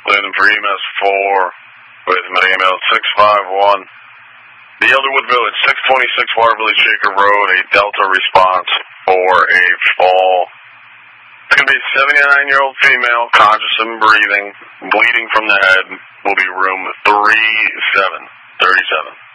Hamilton for EMS 4 with email 651. The Elderwood Village, 626 Waterville Shaker Road, a Delta response for a fall. It's going to be a 79-year-old female, conscious and breathing, bleeding from the head. Will be room 37.